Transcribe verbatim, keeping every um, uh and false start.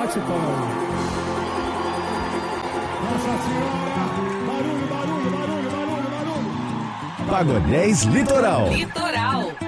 participando. Nossa Senhora! Barulho, barulho, barulho, barulho, barulho! Pagodez Litoral. Litoral.